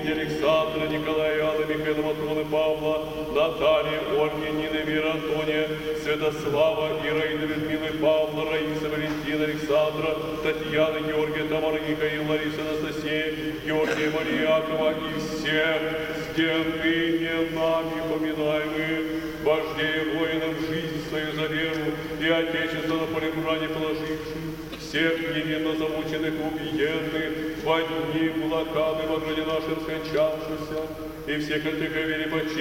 Александра, Николая, Иоанна, Михаила, Матроны, Павла, Натальи, Ольги, Нины, Вера, Антония, Святослава, Ираиды, Людмилы, Павла, Раисы, Валентина, Александра, Татьяны, Георгия, Тамары, Михаил, Ларисы, Анастасии, Георгия, Мария, Якова и всех, с кем ныне нами поминаемых, вождей воинов жизнь свою за веру и Отечество на поле брани положивших, всех невинно замученных, убиенных, во дни блокады во граде нашем скончавшихся, и всех от вере почивших,